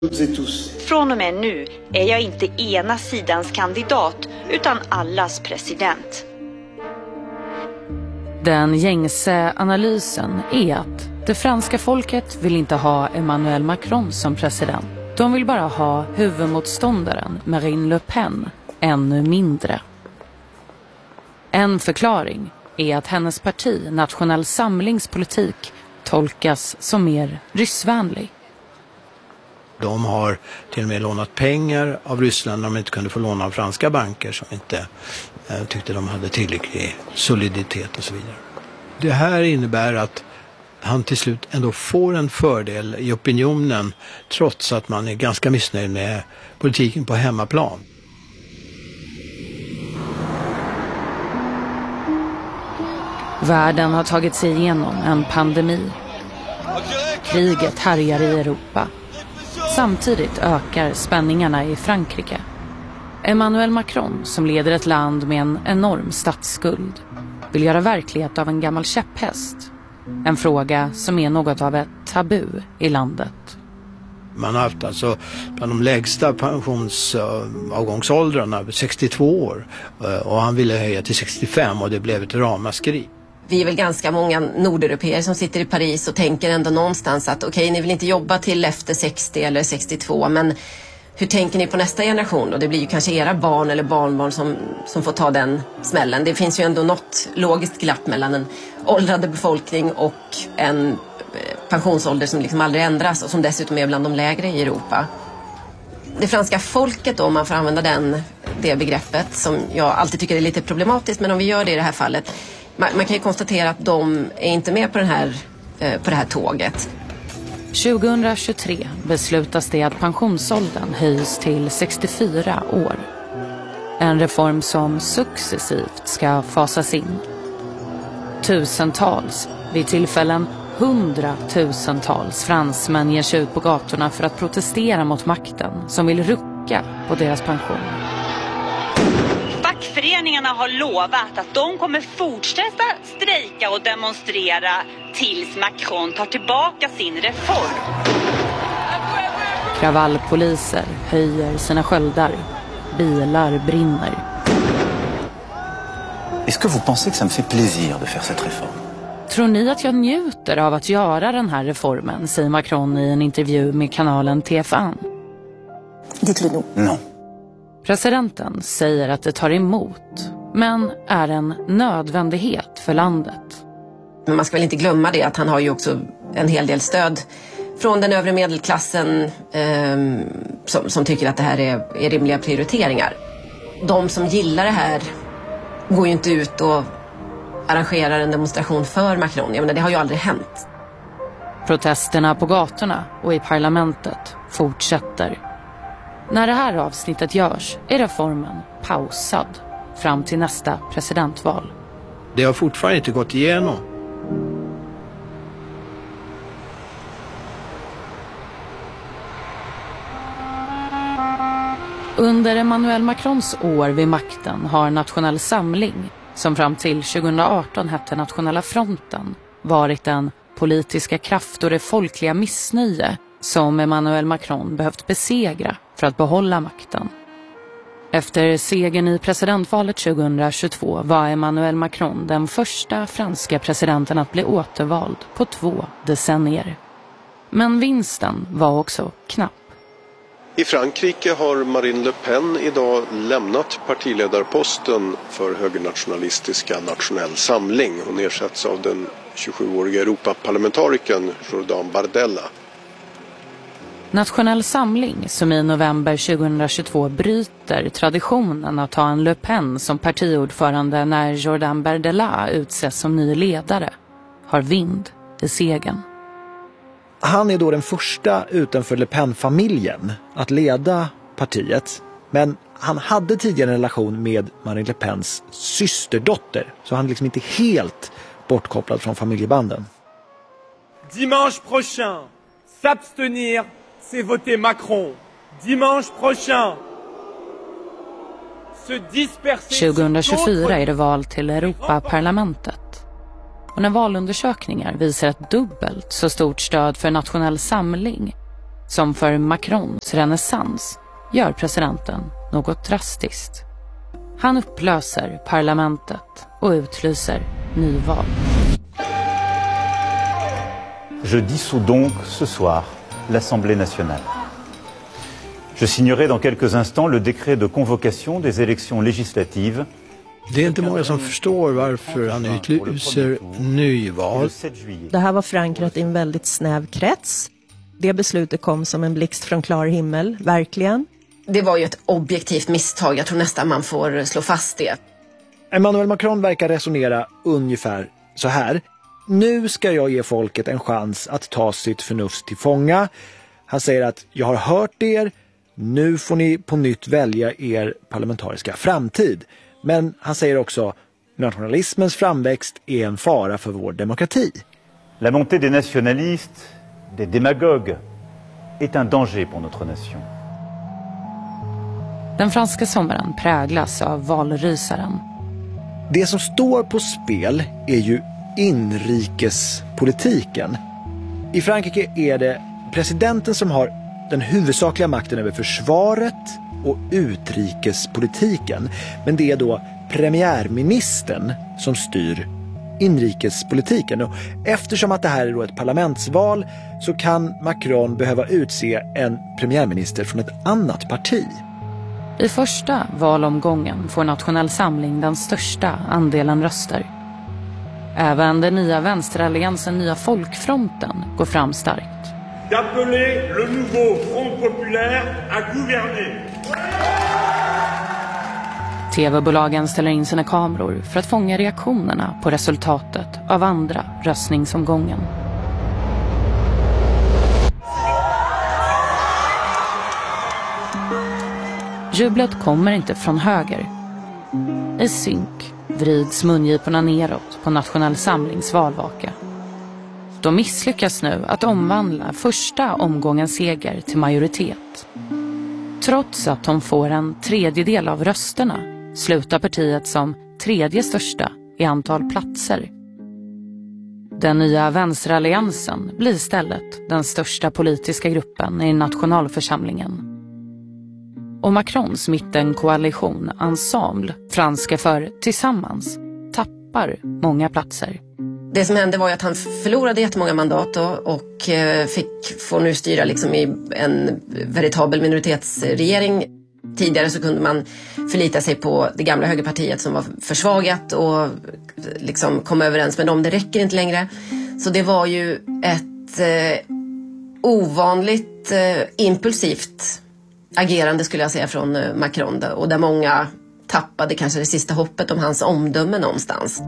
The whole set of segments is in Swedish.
Från och med nu är jag inte ena sidans kandidat utan allas president. Den gängse analysen är att det franska folket vill inte ha Emmanuel Macron som president. De vill bara ha huvudmotståndaren Marine Le Pen ännu mindre. En förklaring är att hennes parti Nationell samlingspolitik tolkas som mer ryssvänlig. De har till och med lånat pengar av Ryssland när de inte kunde få låna av franska banker som inte tyckte de hade tillräcklig soliditet och så vidare. Det här innebär att han till slut ändå får en fördel i opinionen trots att man är ganska missnöjd med politiken på hemmaplan. Världen har tagit sig igenom en pandemi. Kriget härjar i Europa. Samtidigt ökar spänningarna i Frankrike. Emmanuel Macron, som leder ett land med en enorm statsskuld, vill göra verklighet av en gammal käpphäst. En fråga som är något av ett tabu i landet. Man har haft alltså bland de lägsta pensionsavgångsåldrarna 62 år och han ville höja till 65 och det blev ett ramaskri. Vi är väl ganska många nordeuropeer som sitter i Paris och tänker ändå någonstans att okej, ni vill inte jobba till efter 60 eller 62, men hur tänker ni på nästa generation? Och det blir ju kanske era barn eller barnbarn som får ta den smällen. Det finns ju ändå något logiskt glapp mellan en åldrande befolkning och en pensionsålder som liksom aldrig ändras och som dessutom är bland de lägre i Europa. Det franska folket då, om man får använda det begreppet som jag alltid tycker är lite problematiskt, men om vi gör det i det här fallet, man kan ju konstatera att de är inte med på det här tåget. 2023 beslutas det att pensionsåldern höjs till 64 år. En reform som successivt ska fasas in. Tusentals, vid tillfällen 100-tusentals fransmän ger sig ut på gatorna för att protestera mot makten som vill rucka på deras pension. Fackföreningarna har lovat att de kommer fortsätta strejka och demonstrera tills Macron tar tillbaka sin reform. Kravallpoliser höjer sina sköldar. Bilar brinner. Est-ce que vous pensez que ça me fait plaisir de faire cette réforme? Tror ni att jag njuter av att göra den här reformen, säger Macron i en intervju med kanalen TF1. Dites-le nous. Non. Presidenten säger att det tar emot, men är en nödvändighet för landet. Men man ska väl inte glömma det att han har ju också en hel del stöd från den övre medelklassen som tycker att det här är rimliga prioriteringar. De som gillar det här går ju inte ut och arrangerar en demonstration för Macron. Jag menar, det har ju aldrig hänt. Protesterna på gatorna och i parlamentet fortsätter. När det här avsnittet görs är reformen pausad fram till nästa presidentval. Det har fortfarande inte gått igenom. Under Emmanuel Macrons år vid makten har Nationell samling, som fram till 2018 hette Nationella fronten, varit den politiska kraft och det folkliga missnöje som Emmanuel Macron behövt besegra för att behålla makten. Efter segern i presidentvalet 2022 var Emmanuel Macron den första franska presidenten att bli återvald på 2 decennier. Men vinsten var också knapp. I Frankrike har Marine Le Pen idag lämnat partiledarposten för högernationalistiska Nationell samling. Hon ersätts av den 27-åriga Europaparlamentarikern Jordan Bardella. Nationell samling, som i november 2022 bryter traditionen att ha en Le Pen som partiordförande när Jordan Bardella utses som ny ledare, har vind i segern. Han är då den första utanför Le Pen-familjen att leda partiet. Men han hade tidigare en relation med Marine Le Pens systerdotter. Så han är liksom inte helt bortkopplad från familjebanden. Dimanche prochain, s'abstenir, c'est voter Macron. Dimanche prochain. 2024 är det val till Europaparlamentet. Och när valundersökningar visar ett dubbelt så stort stöd för Nationell samling Som för Macrons renässans gör presidenten något drastiskt. Han upplöser parlamentet och utlyser nyval. Je dissous donc ce soir l'Assemblée nationale. Je signerai dans quelques instants le décret de convocation des élections législatives. Det är inte många som förstår varför han utlyser nyval. Det här var förankrat i en väldigt snäv krets. Det beslutet kom som en blixt från klar himmel, verkligen. Det var ju ett objektivt misstag, jag tror nästan man får slå fast det. Emmanuel Macron verkar resonera ungefär så här. Nu ska jag ge folket en chans att ta sitt förnuft till fånga. Han säger att jag har hört er, nu får ni på nytt välja er parlamentariska framtid. Men han säger också nationalismens framväxt är en fara för vår demokrati. La montée des nationalistes, des démagogues, est un danger pour notre nation. Den franska sommaren präglas av valrysaren. Det som står på spel är ju inrikespolitiken. I Frankrike är det presidenten som har den huvudsakliga makten över försvaret och utrikespolitiken. Men det är då premiärministern som styr inrikespolitiken. Och eftersom att det här är då ett parlamentsval så kan Macron behöva utse en premiärminister från ett annat parti. I första valomgången får Nationell Samling den största andelen röster. Även den nya vänsteralliansen Nya Folkfronten går fram starkt. D'appeler le nouveau Front Populaire à gouverner. TV-bolagen ställer in sina kameror för att fånga reaktionerna på resultatet av andra röstningsomgången. Jublet kommer inte från höger. I synk vrids mungiporna neråt på Nationell Samlings valvaka. De misslyckas nu att omvandla första omgångens seger till majoritet. Trots att de får en tredjedel av rösterna slutar partiet som tredje största i antal platser. Den nya vänsteralliansen blir istället den största politiska gruppen i nationalförsamlingen. Och Macrons mittenkoalition Ensemble, franska för Tillsammans, tappar många platser. Det som hände var ju att han förlorade jättemånga mandat och får nu styra liksom i en veritabel minoritetsregering. Tidigare så kunde man förlita sig på det gamla högerpartiet som var försvagat och liksom komma överens med dem. Det räcker inte längre. Så det var ju ett ovanligt impulsivt agerande skulle jag säga från Macron. Och där många tappade kanske det sista hoppet om hans omdöme någonstans.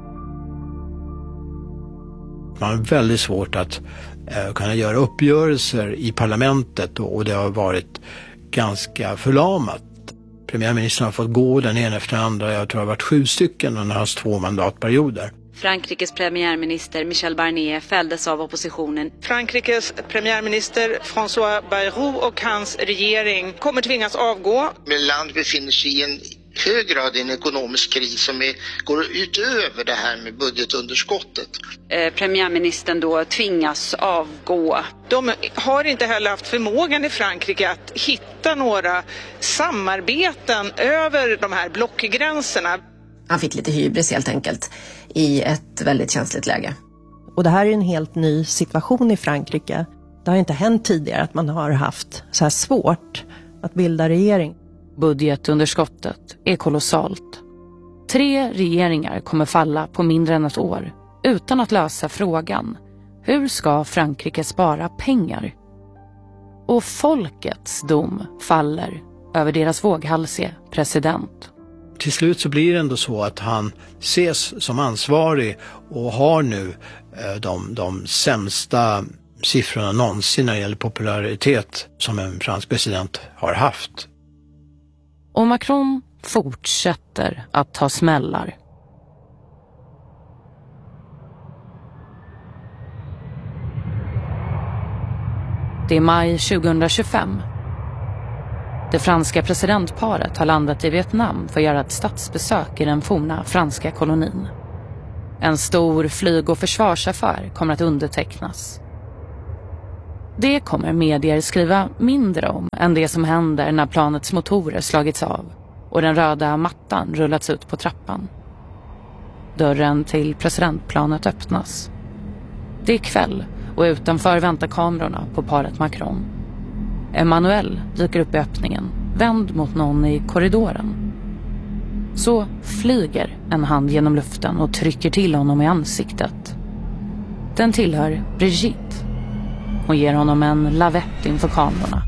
Man har väldigt svårt att kunna göra uppgörelser i parlamentet och det har varit ganska förlamat. Premiärministern har fått gå den ena efter den andra. Jag tror det har varit 7 stycken under hans 2 mandatperioder. Frankrikes premiärminister Michel Barnier fälldes av oppositionen. Frankrikes premiärminister François Bayrou och hans regering kommer tvingas avgå. Landet befinner sig i en hög grad i en ekonomisk kris som går utöver det här med budgetunderskottet. Premiärministern då tvingas avgå. De har inte heller haft förmågan i Frankrike att hitta några samarbeten över de här blockgränserna. Han fick lite hybris helt enkelt i ett väldigt känsligt läge. Och det här är en helt ny situation i Frankrike. Det har inte hänt tidigare att man har haft så här svårt att bilda regering. Budgetunderskottet är kolossalt. 3 regeringar kommer falla på mindre än ett år utan att lösa frågan: hur ska Frankrike spara pengar? Och folkets dom faller över deras våghalsige president. Till slut så blir det ändå så att han ses som ansvarig och har nu de sämsta siffrorna någonsin när det gäller popularitet som en fransk president har haft. Och Macron fortsätter att ta smällar. Det är maj 2025. Det franska presidentparet har landat i Vietnam för att göra ett statsbesök i den forna franska kolonin. En stor flyg- och försvarsaffär kommer att undertecknas. Det kommer medier skriva mindre om än det som händer när planets motorer slagits av och den röda mattan rullats ut på trappan. Dörren till presidentplanet öppnas. Det är kväll och utanför väntar kamerorna på paret Macron. Emmanuel dyker upp i öppningen, vänd mot någon i korridoren. Så flyger en hand genom luften och trycker till honom i ansiktet. Den tillhör Brigitte. Hon ger honom en lavett inför kamerorna.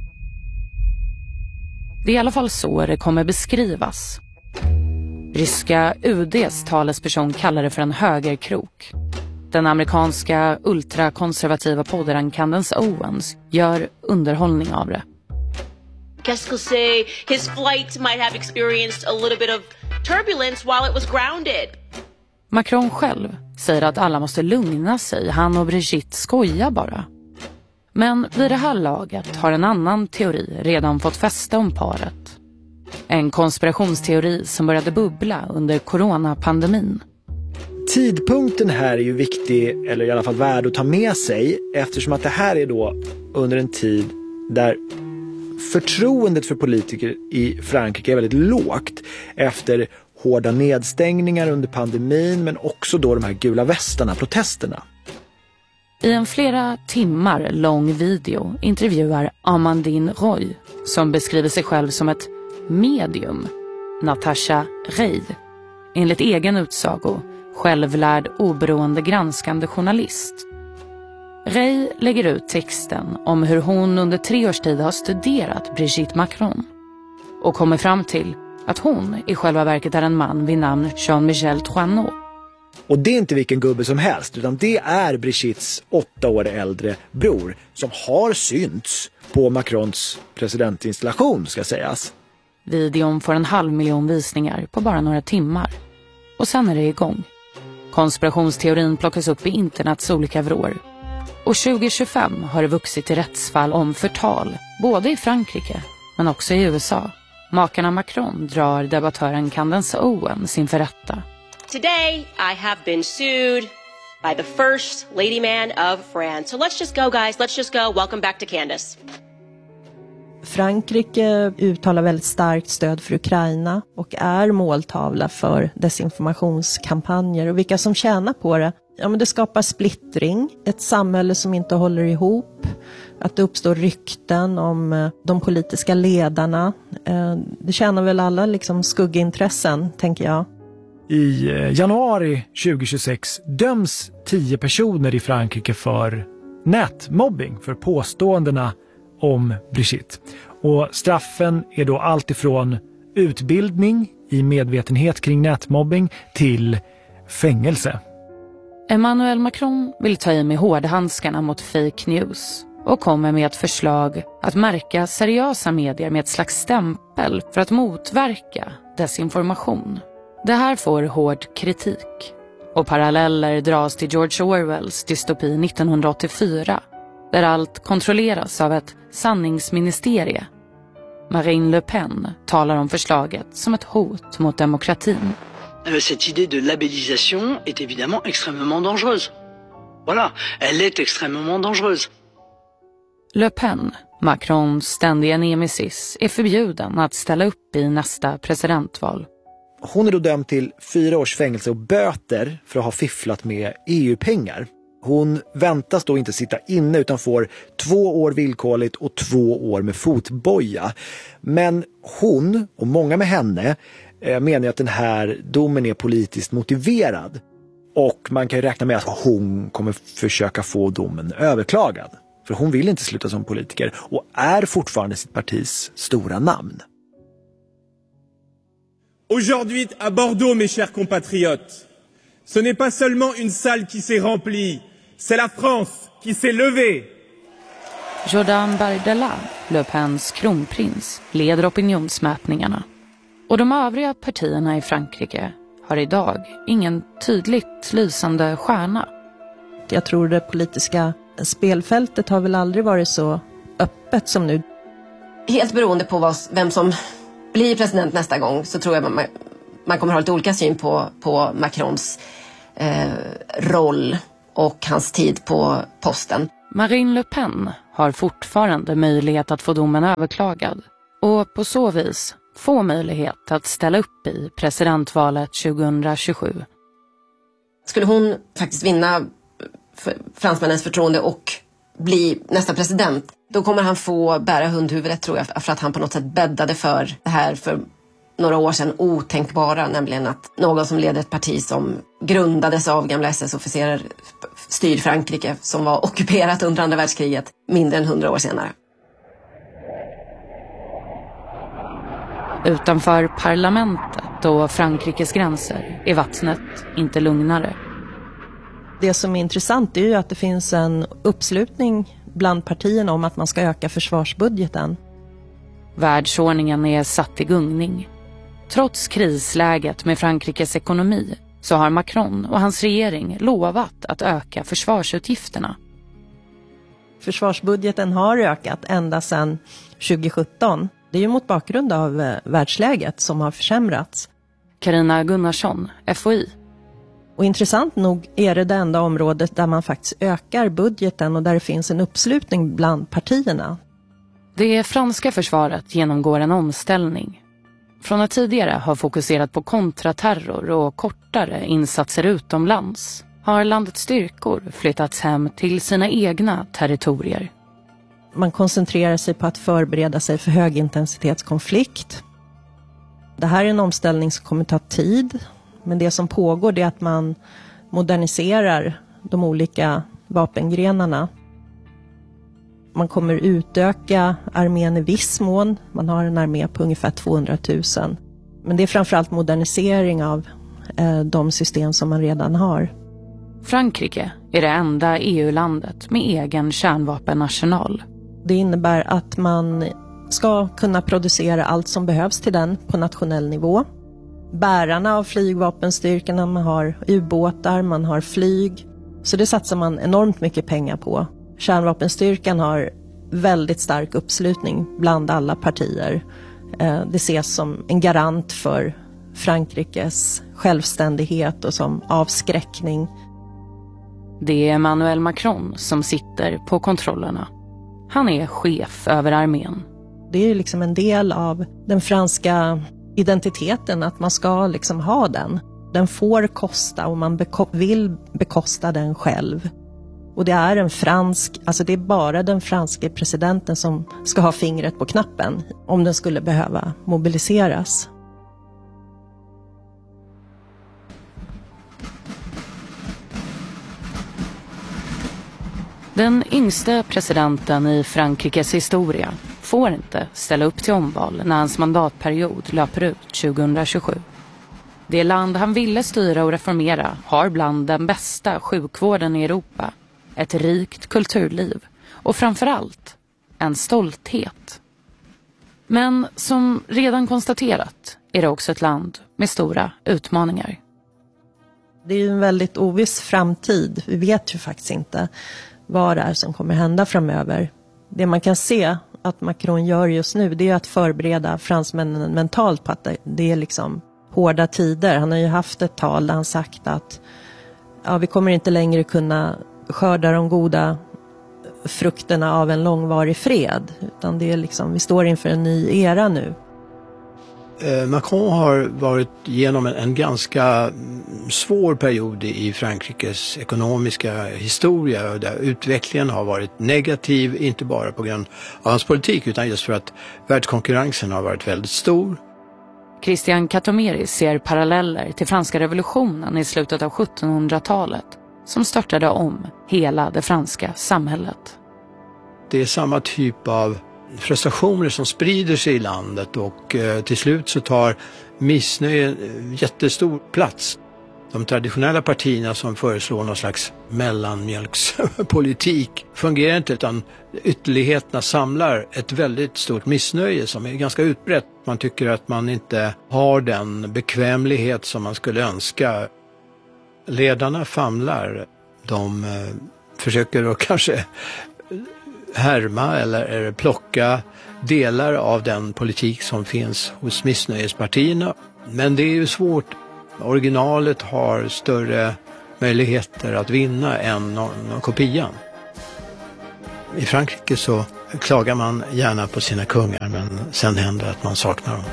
Det är i alla fall så det kommer beskrivas. Ryska UD:s talesperson kallar det för en högerkrok. Den amerikanska ultrakonservativa poddaren Candace Owens gör underhållning av det. Qu'est-ce que c'est? His flight might have experienced a little bit of turbulence while it was grounded. Macron själv säger att alla måste lugna sig. Han och Brigitte skojar bara. Men vid det här laget har en annan teori redan fått fäste om paret. En konspirationsteori som började bubbla under coronapandemin. Tidpunkten här är ju viktig, eller i alla fall värd att ta med sig, eftersom att det här är då under en tid där förtroendet för politiker i Frankrike är väldigt lågt efter hårda nedstängningar under pandemin, men också då de här gula västarna, protesterna. I en flera timmar lång video intervjuar Amandine Roy, som beskriver sig själv som ett medium, Natasha Rey, enligt egen utsago självlärd oberoende granskande journalist. Rey lägger ut texten om hur hon under 3 års tid har studerat Brigitte Macron och kommer fram till att hon i själva verket är en man vid namn Jean-Michel Troineau. Och det är inte vilken gubbe som helst, utan det är Brigittes 8 år äldre bror som har synts på Macrons presidentinstallation, ska sägas. Videon får 500 000 visningar på bara några timmar. Och sen är det igång. Konspirationsteorin plockas upp i internets olika vrår. Och 2025 har det vuxit till rättsfall om förtal, både i Frankrike men också i USA. Makarna Macron drar debattören Candace Owens inför rätta. Today I have been sued by the first lady man of France. So let's just go, guys. Let's just go. Welcome back to Candace. Frankrike uttalar väldigt starkt stöd för Ukraina och är måltavla för desinformationskampanjer. Och vilka som tjänar på det? Ja, men det skapar splittring, ett samhälle som inte håller ihop, att det uppstår rykten om de politiska ledarna. Det tjänar väl alla liksom skuggintressen, tänker jag. I januari 2026 döms 10 personer i Frankrike för nätmobbing, för påståendena om Brigitte. Och straffen är då allt ifrån utbildning i medvetenhet kring nätmobbing till fängelse. Emmanuel Macron vill ta i med hårdhandskarna mot fake news och kommer med ett förslag att märka seriösa medier med ett slags stämpel för att motverka desinformation. Det här får hård kritik och paralleller dras till George Orwells dystopi 1984 där allt kontrolleras av ett sanningsministerie. Marine Le Pen talar om förslaget som ett hot mot demokratin. Cette idée de labellisation est évidemment extrêmement dangereuse. Voilà, elle est extrêmement dangereuse. Le Pen, Macrons ständiga nemesis, är förbjuden att ställa upp i nästa presidentval. Hon är då dömd till 4 års fängelse och böter för att ha fifflat med EU-pengar. Hon väntas då inte sitta inne utan får 2 år villkorligt och 2 år med fotboja. Men hon och många med henne menar att den här domen är politiskt motiverad. Och man kan ju räkna med att hon kommer försöka få domen överklagad. För hon vill inte sluta som politiker och är fortfarande sitt partis stora namn. Aujourd'hui à Bordeaux, mes chers compatriotes, ce n'est pas seulement une salle qui s'est remplie, c'est la France qui s'est levée. Jordan Bardella, Le Pens kronprins, leder opinionsmätningarna. Och de övriga partierna i Frankrike har idag ingen tydligt lysande stjärna. Jag tror det politiska spelfältet har väl aldrig varit så öppet som nu. Helt beroende på vem som blir president nästa gång så tror jag man kommer ha lite olika syn på Macrons roll och hans tid på posten. Marine Le Pen har fortfarande möjlighet att få domen överklagad och på så vis få möjlighet att ställa upp i presidentvalet 2027. Skulle hon faktiskt vinna fransmännens förtroende och bli nästa president, då kommer han få bära hundhuvudet, tror jag, för att han på något sätt bäddade för det här för några år sedan otänkbara, nämligen att någon som leder ett parti som grundades av gamla SS-officerare styr Frankrike, som var ockuperat under andra världskriget mindre än 100 år senare. Utanför parlamentet och Frankrikes gränser är vattnet inte lugnare. Det som är intressant är ju att det finns en uppslutning bland partierna om att man ska öka försvarsbudgeten. Världsordningen är satt i gungning. Trots krisläget med Frankrikes ekonomi så har Macron och hans regering lovat att öka försvarsutgifterna. Försvarsbudgeten har ökat ända sedan 2017. Det är ju mot bakgrund av världsläget som har försämrats. Carina Gunnarsson, FOI. Och intressant nog är det enda området där man faktiskt ökar budgeten och där det finns en uppslutning bland partierna. Det franska försvaret genomgår en omställning. Från att tidigare ha fokuserat på kontraterror och kortare insatser utomlands har landets styrkor flyttats hem till sina egna territorier. Man koncentrerar sig på att förbereda sig för högintensitetskonflikt. Det här är en omställning som kommer ta tid, men det som pågår är att man moderniserar de olika vapengrenarna. Man kommer utöka armén i viss mån. Man har en armé på ungefär 200 000. Men det är framförallt modernisering av de system som man redan har. Frankrike är det enda EU-landet med egen kärnvapenarsenal. Det innebär att man ska kunna producera allt som behövs till den på nationell nivå. Bärarna av flygvapenstyrkorna, man har ubåtar, man har flyg. Så det satsar man enormt mycket pengar på. Kärnvapenstyrkan har väldigt stark uppslutning bland alla partier. Det ses som en garant för Frankrikes självständighet och som avskräckning. Det är Emmanuel Macron som sitter på kontrollerna. Han är chef över armén. Det är ju liksom en del av den franska identiteten att man ska liksom ha den. Den får kosta och man vill bekosta den själv. Och det är det är bara den franske presidenten som ska ha fingret på knappen om den skulle behöva mobiliseras. Den yngste presidenten i Frankrikes historia får inte ställa upp till omval när hans mandatperiod löper ut 2027. Det land han ville styra och reformera har bland den bästa sjukvården i Europa, ett rikt kulturliv och framförallt en stolthet. Men som redan konstaterat är det också ett land med stora utmaningar. Det är ju en väldigt oviss framtid. Vi vet ju faktiskt inte vad det är som kommer hända framöver. Det man kan se att Macron gör just nu, det är att förbereda fransmännen mentalt på att det är liksom hårda tider. Han har ju haft ett tal där han sagt att vi kommer inte längre kunna skörda de goda frukterna av en långvarig fred, utan det är liksom, vi står inför en ny era nu. Macron har varit genom en ganska svår period i Frankrikes ekonomiska historia, där utvecklingen har varit negativ, inte bara på grund av hans politik utan just för att världskonkurrensen har varit väldigt stor. Christian Katomeri ser paralleller till franska revolutionen i slutet av 1700-talet som störtade om hela det franska samhället. Det är samma typ av frustrationer som sprider sig i landet och till slut så tar missnöje jättestor plats. De traditionella partierna som föreslår någon slags mellanmjölkspolitik fungerar inte, utan ytterligheterna samlar ett väldigt stort missnöje som är ganska utbrett. Man tycker att man inte har den bekvämlighet som man skulle önska. Ledarna famlar. De försöker då kanske härma eller plocka delar av den politik som finns hos missnöjespartierna. Men det är ju svårt. Originalet har större möjligheter att vinna än någon kopian. I Frankrike så klagar man gärna på sina kungar, men sen händer det att man saknar dem.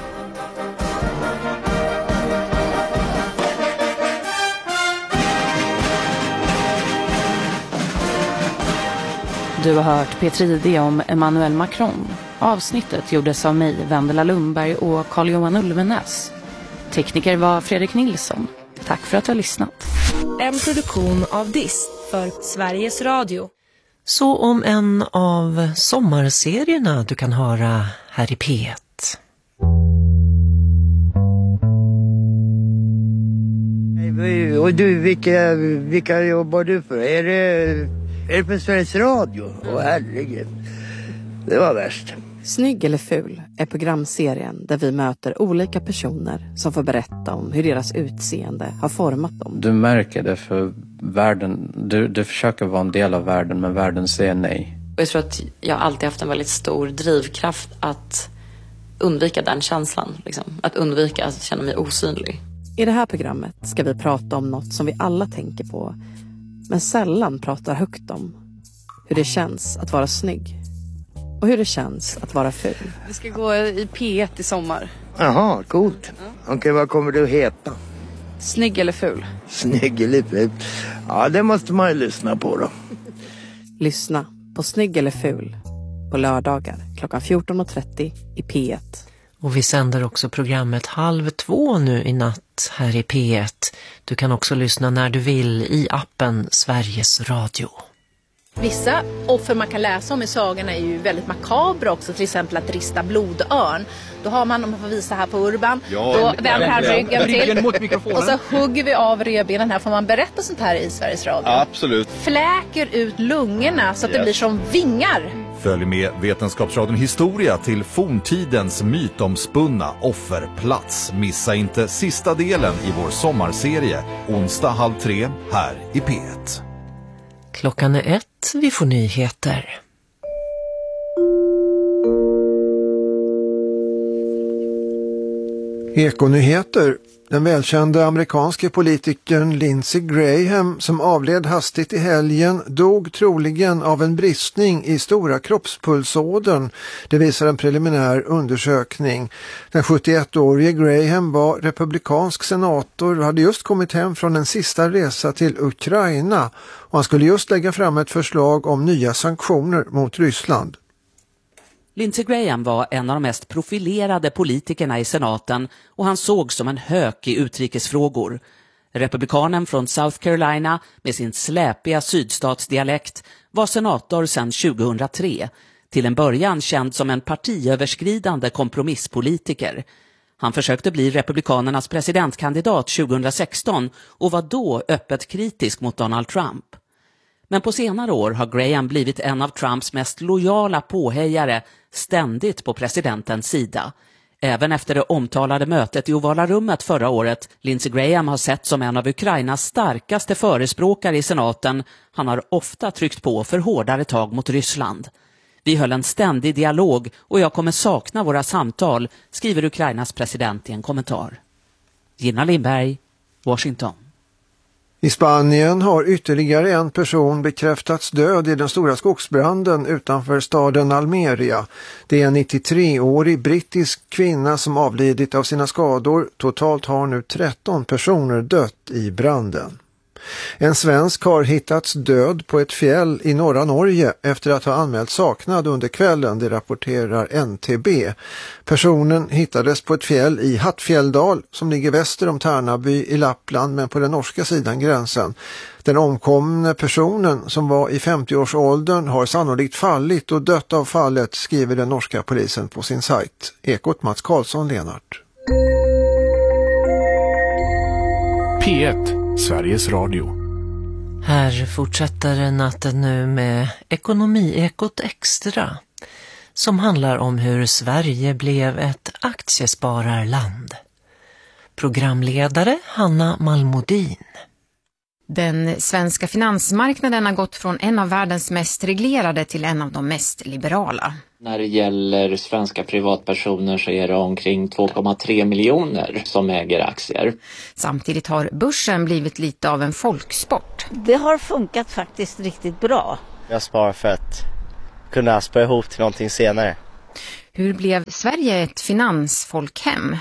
Du har hört P3 om Emmanuel Macron. Avsnittet gjordes av mig, Vendela Lundberg och Carl-Johan Ulvenäs. Tekniker var Fredrik Nilsson. Tack för att du har lyssnat. En produktion av Dist för Sveriges Radio. Så om en av sommarserierna du kan höra här i P1. Och du, vilka jobbar du för? Är det för Sveriges Radio? Åh herregud, det var värst. Snygg eller ful är programserien där vi möter olika personer som får berätta om hur deras utseende har format dem. Du märker det för världen, du försöker vara en del av världen men världen säger nej. Jag tror att jag alltid haft en väldigt stor drivkraft att undvika den känslan. Liksom. Att undvika att känna mig osynlig. I det här programmet ska vi prata om något som vi alla tänker på men sällan pratar högt om. Hur det känns att vara snygg. Och hur det känns att vara ful. Vi ska gå i P1 i sommar. Jaha, coolt. Okej, vad kommer du heta? Snygg eller ful? Snygg eller ful? Ja, det måste man ju lyssna på då. Lyssna på Snygg eller ful på lördagar klockan 14.30 i P1. Och vi sänder också programmet 1:30 nu i natt här i P1. Du kan också lyssna när du vill i appen Sveriges Radio. Vissa offer man kan läsa om i sagorna är ju väldigt makabra också. Till exempel att rista blodörn. Då har man, om man får visa här på Urban, då vänder han ryggen till. Mot mikrofonen. Och så hugger vi av revbenen här. Får man berätta sånt här i Sveriges Radio? Absolut. Fläker ut lungorna så att det blir som vingar. Följ med Vetenskapsradion Historia till forntidens mytomspunna offerplats. Missa inte sista delen i vår sommarserie. Onsdag 14:30 här i P1. Klockan är 1, vi får nyheter. Ekonyheter. Den välkända amerikanske politikern Lindsey Graham som avled hastigt i helgen dog troligen av en bristning i stora kroppspulsådern. Det visar en preliminär undersökning. Den 71-årige Graham var republikansk senator och hade just kommit hem från en sista resa till Ukraina och han skulle just lägga fram ett förslag om nya sanktioner mot Ryssland. Lindsey Graham var en av de mest profilerade politikerna i senaten och han såg som en hök i utrikesfrågor. Republikanen från South Carolina med sin släpiga sydstatsdialekt var senator sedan 2003. Till en början känd som en partiöverskridande kompromisspolitiker. Han försökte bli republikanernas presidentkandidat 2016 och var då öppet kritisk mot Donald Trump. Men på senare år har Graham blivit en av Trumps mest lojala påhejare, ständigt på presidentens sida. Även efter det omtalade mötet i Ovala rummet förra året, Lindsey Graham har sett som en av Ukrainas starkaste förespråkare i senaten. Han har ofta tryckt på för hårdare tag mot Ryssland. Vi höll en ständig dialog och jag kommer sakna våra samtal, skriver Ukrainas president i en kommentar. Gina Lindberg, Washington. I Spanien har ytterligare en person bekräftats död i den stora skogsbranden utanför staden Almeria. Det är en 93-årig brittisk kvinna som avlidit av sina skador. Totalt har nu 13 personer dött i branden. En svensk har hittats död på ett fjäll i norra Norge efter att ha anmält saknad under kvällen, det rapporterar NTB. Personen hittades på ett fjäll i Hattfjälldal som ligger väster om Tärnaby i Lappland men på den norska sidan gränsen. Den omkomne personen som var i 50-årsåldern har sannolikt fallit och dött av fallet, skriver den norska polisen på sin sajt. Ekot Mats Karlsson, Lenart. P1, Sveriges Radio. Här fortsätter natten nu med Ekonomiekot Extra som handlar om hur Sverige blev ett aktiespararland. Programledare Hanna Malmodin. Den svenska finansmarknaden har gått från en av världens mest reglerade till en av de mest liberala. När det gäller svenska privatpersoner så är det omkring 2,3 miljoner som äger aktier. Samtidigt har börsen blivit lite av en folksport. Det har funkat faktiskt riktigt bra. Jag sparar för att kunna spä ihop till någonting senare. Hur blev Sverige ett finansfolkhem?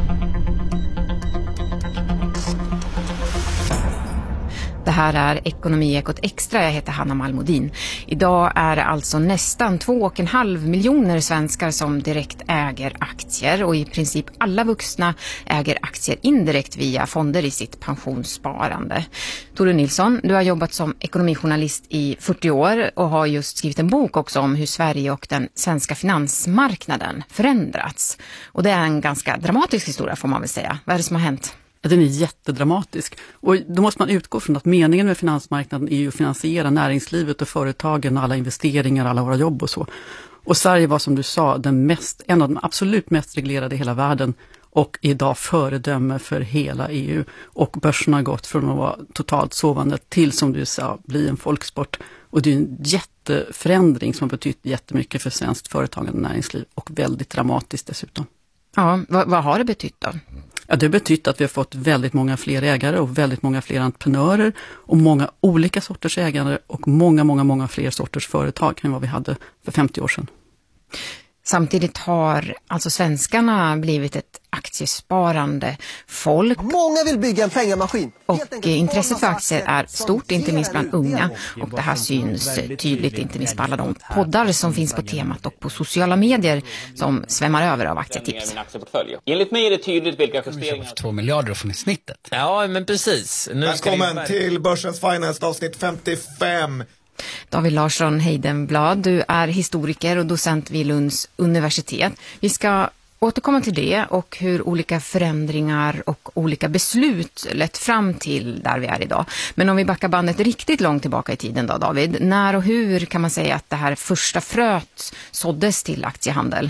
Det här är Ekonomiekot Extra. Jag heter Hanna Malmodin. Idag är det alltså nästan 2,5 miljoner svenskar som direkt äger aktier, och i princip alla vuxna äger aktier indirekt via fonder i sitt pensionssparande. Tore Nilsson, du har jobbat som ekonomijournalist i 40 år och har just skrivit en bok också om hur Sverige och den svenska finansmarknaden förändrats. Och det är en ganska dramatisk historia, får man väl säga. Vad är det som har hänt? Den är jättedramatisk, och då måste man utgå från att meningen med finansmarknaden är ju att finansiera näringslivet och företagen, alla investeringar, alla våra jobb och så. Och Sverige var, som du sa, en av de absolut mest reglerade i hela världen, och idag föredöme för hela EU. Och börsen har gått från att vara totalt sovande till, som du sa, bli en folksport. Och det är en jätteförändring som har betytt jättemycket för svenskt företagande och näringsliv, och väldigt dramatiskt dessutom. Ja, vad har det betytt då? Ja, det har betytt att vi har fått väldigt många fler ägare och väldigt många fler entreprenörer och många olika sorters ägare och många fler sorters företag än vad vi hade för 50 år sedan. Samtidigt har alltså svenskarna blivit ett aktiesparande folk. Många vill bygga en pengamaskin. Och intresset för aktier är stort, inte minst bland unga. Och det här syns tydligt, inte minst på alla de poddar som finns på temat och på sociala medier som svämmar över av aktietips. Enligt mig är det tydligt vilka justeringar... 2 miljarder från i snittet. Ja, men precis. Välkommen till Börsens Finance avsnitt 55. David Larsson Heidenblad, du är historiker och docent vid Lunds universitet. Vi ska återkomma till det och hur olika förändringar och olika beslut lett fram till där vi är idag. Men om vi backar bandet riktigt långt tillbaka i tiden då, David, när och hur kan man säga att det här första fröet såddes till aktiehandel?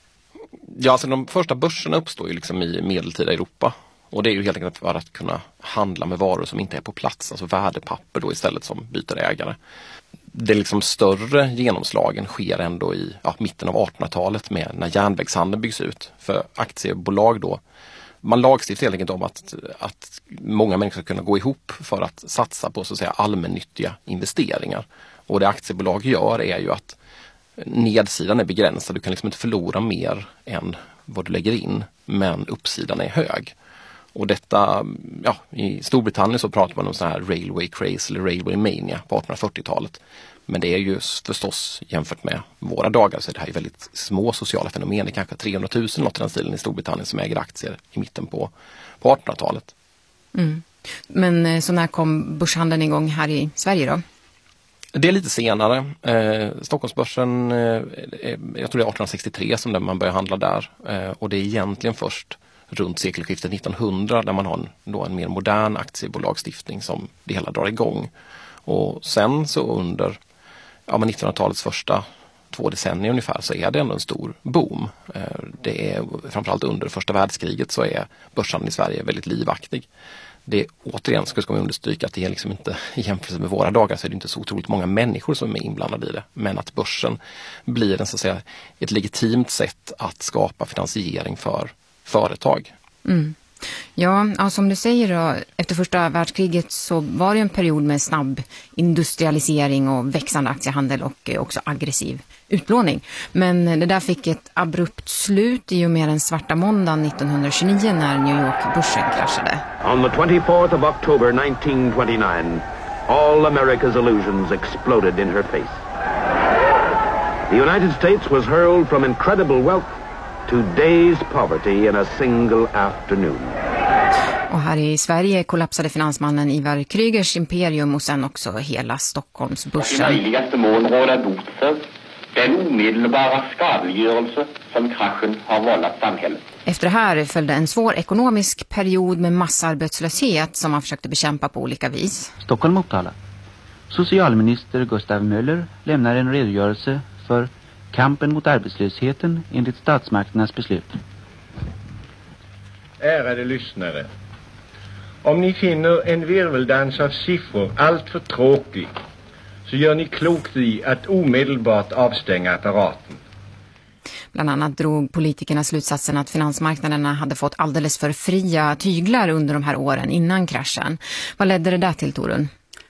Ja, alltså de första börserna uppstår ju liksom i medeltida Europa. Och det är ju helt enkelt för att kunna handla med varor som inte är på plats, alltså värdepapper då istället som byter ägare. Det liksom större genomslagen sker ändå i mitten av 1800-talet med när järnvägshandeln byggs ut. För aktiebolag då, man lagstiftar helt enkelt om att många människor ska kunna gå ihop för att satsa på så att säga allmännyttiga investeringar. Och det aktiebolag gör är ju att nedsidan är begränsad, du kan liksom inte förlora mer än vad du lägger in, men uppsidan är hög. Och detta, i Storbritannien så pratar man om så här railway craze eller railway mania på 1840-talet. Men det är ju förstås jämfört med våra dagar så är det här ju väldigt små sociala fenomen. Det är kanske 300 000 något i den stilen i Storbritannien som äger aktier i mitten på 1800-talet. Mm. Men så när kom börshandeln igång här i Sverige då? Det är lite senare. Stockholmsbörsen, jag tror det är 1863 som man börjar handla där. Och det är egentligen först runt sekelskiftet 1900 där man har en mer modern aktiebolagstiftning som det hela drar igång. Och sen så under 1900-talets första 2 decennier ungefär så är det ändå en stor boom. Det är framförallt under första världskriget så är börsen i Sverige väldigt livaktig. Det är återigen ska vi understryka att det är liksom inte i jämförelse med våra dagar så är det inte så otroligt många människor som är inblandade i det. Men att börsen blir så att säga ett legitimt sätt att skapa finansiering för företag. Mm. Ja, som du säger då, efter första världskriget så var det en period med snabb industrialisering och växande aktiehandel och också aggressiv utlåning. Men det där fick ett abrupt slut i och med den svarta måndagen 1929 när New York-börsen kraschade. On the 24th of October 1929, all America's illusions exploded in her face. The United States was hurled from incredible wealth to days poverty in a single afternoon. Och här i Sverige kollapsade finansmannen Ivar Krygers imperium och sen också hela Stockholmsbörsen. I möjligaste mån råda bot för den omedelbara skadegörelse som kraschen har vållat samhället. Efter det här följde en svår ekonomisk period med massarbetslöshet som man försökte bekämpa på olika vis. Stockholm-Uppsala. Socialminister Gustav Möller lämnar en redogörelse för kampen mot arbetslösheten enligt statsmakternas beslut. Ärade lyssnare, om ni finner en virveldans av siffror allt för tråkig så gör ni klokt i att omedelbart avstänga apparaten. Bland annat drog politikerna slutsatsen att finansmarknaderna hade fått alldeles för fria tyglar under de här åren innan kraschen. Vad ledde det där till, Torun?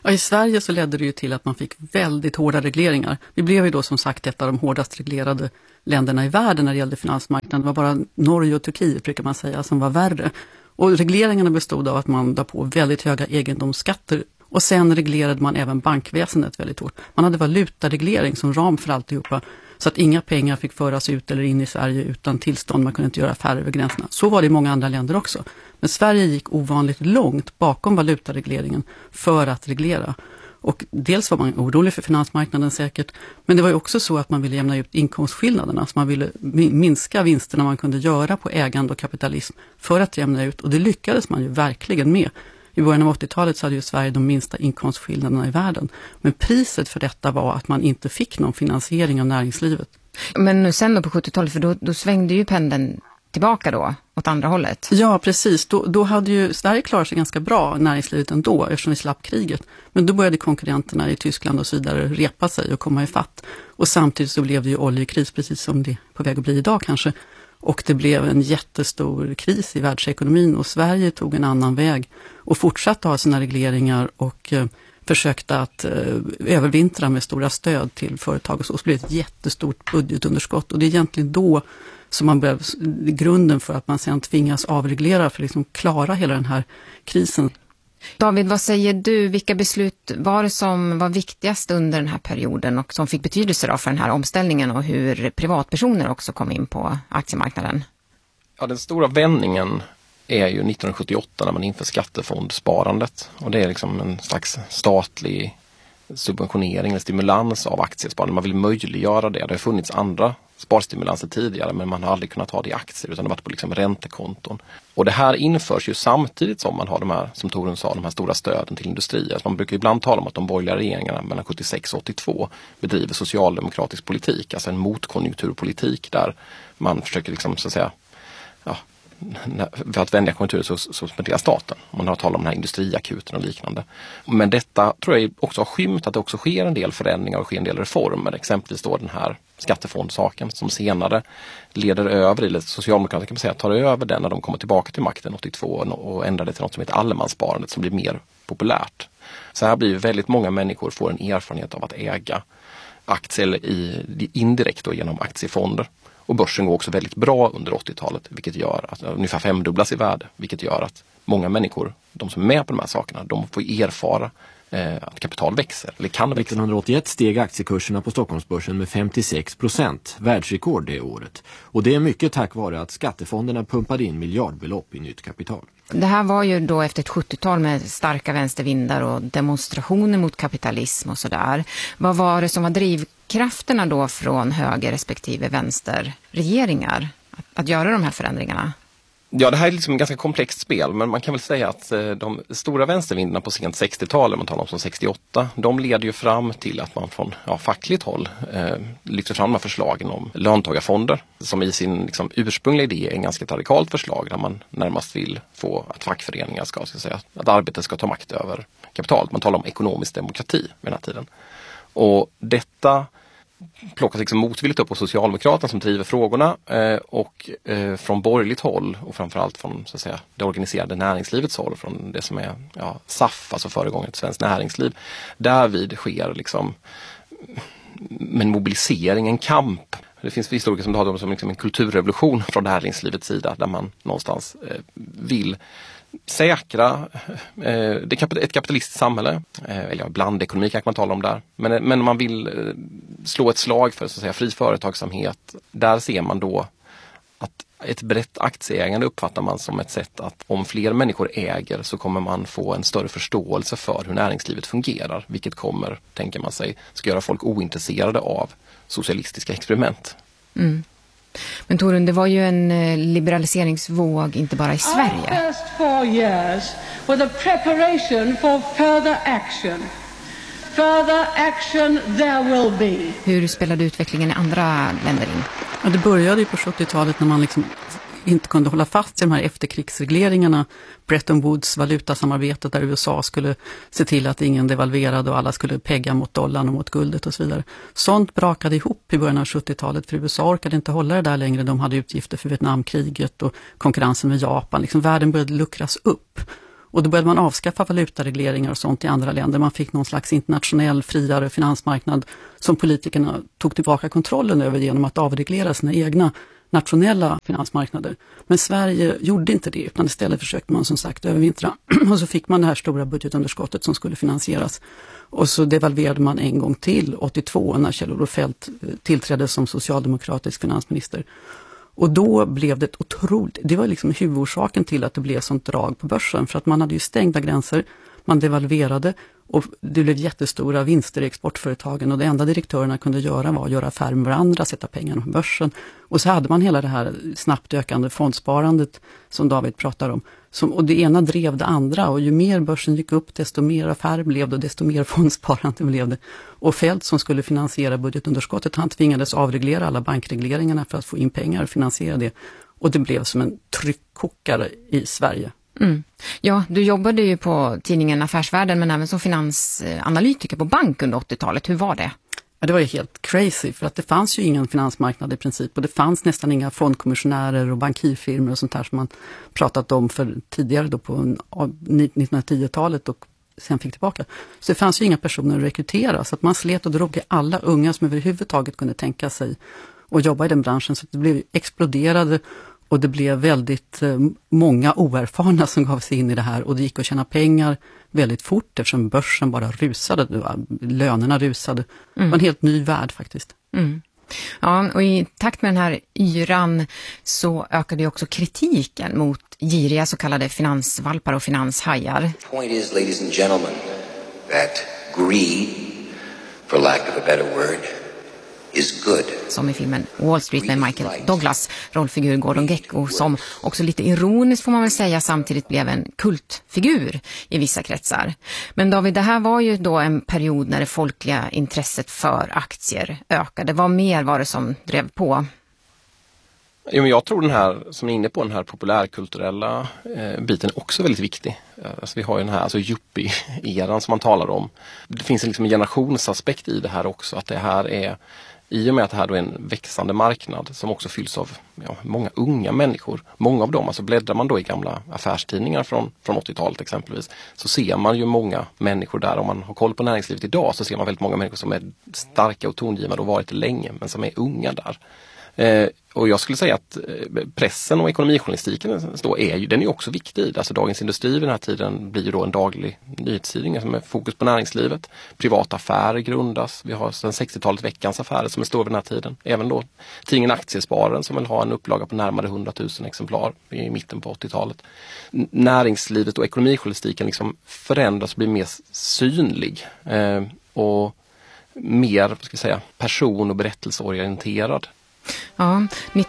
Ja, i Sverige så ledde det ju till att man fick väldigt hårda regleringar. Vi blev ju då som sagt ett av de hårdast reglerade länderna i världen när det gällde finansmarknaden. Det var bara Norge och Turkiet brukar man säga som var värre. Och regleringarna bestod av att man la på väldigt höga egendomsskatter och sen reglerade man även bankväsendet väldigt hårt. Man hade valutareglering som ram för alltihopa så att inga pengar fick föras ut eller in i Sverige utan tillstånd. Man kunde inte göra affärer över gränserna. Så var det i många andra länder också. Men Sverige gick ovanligt långt bakom valutaregleringen för att reglera. Och dels var man orolig för finansmarknaden säkert, men det var ju också så att man ville jämna ut inkomstskillnaderna. Så man ville minska vinsterna man kunde göra på ägande och kapitalism för att jämna ut. Och det lyckades man ju verkligen med. I början av 80-talet så hade ju Sverige de minsta inkomstskillnaderna i världen. Men priset för detta var att man inte fick någon finansiering av näringslivet. Men sen då på 70-talet, för då svängde ju pendeln tillbaka då, åt andra hållet. Ja, precis. Då hade ju Sverige klarat sig ganska bra, näringslivet ändå, eftersom vi slapp kriget. Men då började konkurrenterna i Tyskland och så vidare repa sig och komma i fatt. Och samtidigt så blev det ju oljekris, precis som det är på väg att bli idag kanske. Och det blev en jättestor kris i världsekonomin och Sverige tog en annan väg och fortsatte ha sina regleringar och försökte att övervintra med stora stöd till företag och så blev det ett jättestort budgetunderskott. Och det är egentligen då som man blev grunden för att man sen tvingas avreglera för att liksom klara hela den här krisen. David, vad säger du? Vilka beslut var det som var viktigast under den här perioden och som fick betydelse då för den här omställningen och hur privatpersoner också kom in på aktiemarknaden? Ja, den stora vändningen är ju 1978 när man inför skattefondsparandet. Och det är liksom en slags statlig subventionering eller stimulans av aktiesparande. Man vill möjliggöra det. Det har funnits andra sparstimulanser tidigare men man har aldrig kunnat ha det i aktier utan det har varit på liksom räntekonton. Och det här införs ju samtidigt som man har de här, som Torun sa, de här stora stöden till industrier. Man brukar ibland tala om att de borgerliga regeringarna mellan 76 och 82 bedriver socialdemokratisk politik, alltså en motkonjunkturpolitik där man försöker liksom så att säga, ja, för att vända konjunkturen så spenderar staten. Man har talat om den här industriakuten och liknande. Men detta tror jag också har skymt att det också sker en del förändringar och sker en del reformer. Exempelvis då den här skattefondsaken som senare leder över, eller Socialdemokraterna kan man säga tar över den när de kommer tillbaka till makten 82 och ändrar det till något som heter allemanssparandet som blir mer populärt. Så här blir väldigt många människor får en erfarenhet av att äga aktier eller indirekt då genom aktiefonder. Och börsen går också väldigt bra under 80-talet, vilket gör att ungefär 5-dubblas i värde, vilket gör att många människor, de som är med på de här sakerna, de får erfara att kapital växer, eller kan växa. 1981 steg aktiekurserna på Stockholmsbörsen med 56%, världsrekord det året. Och det är mycket tack vare att skattefonderna pumpade in miljardbelopp i nytt kapital. Det här var ju då efter ett 70-tal med starka vänstervindar och demonstrationer mot kapitalism och sådär. Vad var det som var drivkrafterna då från höger respektive vänsterregeringar att göra de här förändringarna? Ja, det här är liksom ett ganska komplext spel, men man kan väl säga att de stora vänstervindarna på sent 60-tal, man talar om som 68, de leder ju fram till att man från fackligt håll lyfter fram de här förslagen om löntagarfonder som i sin liksom, ursprungliga idé är en ganska radikalt förslag där man närmast vill få att fackföreningar ska säga, att arbetet ska ta makt över kapitalet. Man talar om ekonomisk demokrati vid den här tiden. Och detta plockas liksom motvilligt upp på Socialdemokraterna som driver frågorna och från borgerligt håll och framförallt från så att säga, det organiserade näringslivets håll, från det som är SAF, alltså föregångaren till Svenskt Näringsliv. Därvid sker liksom en mobilisering, en kamp. Det finns historiker som har det som liksom en kulturrevolution från näringslivets sida där man någonstans vill säkra ett kapitalistiskt samhälle, eller blandekonomi kan man tala om där, men man vill slå ett slag för så att säga, fri företagsamhet. Där ser man då att ett brett aktieägande uppfattar man som ett sätt att om fler människor äger så kommer man få en större förståelse för hur näringslivet fungerar, vilket kommer, tänker man sig, ska göra folk ointresserade av socialistiska experiment. Mm. Men Torun, det var ju en liberaliseringsvåg inte bara i Sverige. Our first 4 years were the preparation for further action. Further action there will be. Hur spelade utvecklingen i andra länder in? Ja, det började ju på 70-talet när man liksom inte kunde hålla fast i de här efterkrigsregleringarna. Bretton Woods, valutasamarbetet där USA skulle se till att ingen devalverade och alla skulle pegga mot dollarn och mot guldet och så vidare. Sånt brakade ihop i början av 70-talet för USA orkade inte hålla det där längre. De hade utgifter för Vietnamkriget och konkurrensen med Japan. Liksom världen började luckras upp. Och då började man avskaffa valutaregleringar och sånt i andra länder. Man fick någon slags internationell friare finansmarknad som politikerna tog tillbaka kontrollen över genom att avreglera sina egna nationella finansmarknader. Men Sverige gjorde inte det, utan istället försökte man som sagt övervintra. Och så fick man det här stora budgetunderskottet som skulle finansieras. Och så devalverade man en gång till 82 när Kjell-Olof Feldt tillträdde som socialdemokratisk finansminister. Och då blev det det var liksom huvudorsaken till att det blev sånt drag på börsen. För att man hade ju stängda gränser, man devalverade och det blev jättestora vinster i exportföretagen. Och det enda direktörerna kunde göra var att göra affärer med varandra, sätta pengarna på börsen. Och så hade man hela det här snabbt ökande fondsparandet som David pratar om. Och det ena drev det andra, och ju mer börsen gick upp desto mer affärer blev det och desto mer fondsparande blev det. Och Feldt som skulle finansiera budgetunderskottet, han tvingades avreglera alla bankregleringarna för att få in pengar och finansiera det. Och det blev som en tryckkokare i Sverige. Mm. Ja, du jobbade ju på tidningen Affärsvärlden men även som finansanalytiker på bank under 80-talet. Hur var det? Ja, det var ju helt crazy för att det fanns ju ingen finansmarknad i princip och det fanns nästan inga fondkommissionärer och bankirfirmor och sånt här som man pratat om för tidigare då på 1910-talet och sen fick tillbaka. Så det fanns ju inga personer att rekrytera så att man slet och drog i alla unga som överhuvudtaget kunde tänka sig och jobba i den branschen så att det blev exploderade och det blev väldigt många oerfarna som gav sig in i det här och det gick att tjäna pengar väldigt fort eftersom börsen bara rusade, lönerna rusade. Det var en helt ny värld faktiskt. Mm. Ja, och i takt med den här yran så ökade ju också kritiken mot giriga så kallade finansvalpar och finanshajar. The point is, ladies and gentlemen, that greed, for lack of a better word, is good. Som i filmen Wall Street med Michael Douglas, rollfigur Gordon Gekko, som också lite ironiskt får man väl säga samtidigt blev en kultfigur i vissa kretsar. Men David, det här var ju då en period när det folkliga intresset för aktier ökade. Vad mer var det som drev på? Jo, men jag tror den här, som är inne på den här populärkulturella biten är också väldigt viktig. Alltså, vi har ju den här yuppie-eran som man talar om. Det finns liksom en generationsaspekt i det här också, att det här är i och med att det här då är en växande marknad som också fylls av många unga människor. Många av dem, alltså bläddrar man då i gamla affärstidningar från 80-talet exempelvis, så ser man ju många människor där. Om man har koll på näringslivet idag så ser man väldigt många människor som är starka och tongivande och varit länge, men som är unga där. Och jag skulle säga att pressen och ekonomijournalistiken den är också viktig. Alltså Dagens Industri vid den här tiden blir ju då en daglig nyhetstidning som är fokus på näringslivet. Privata affärer grundas. Vi har sedan 60-talet Veckans Affärer som är stor vid den här tiden. Även då tidningen Aktiespararen som vill ha en upplaga på närmare 100 000 exemplar i mitten på 80-talet. Näringslivet och ekonomijournalistiken liksom förändras och blir mer synlig. Och mer, vad ska jag säga, person- och berättelseorienterad. Ja,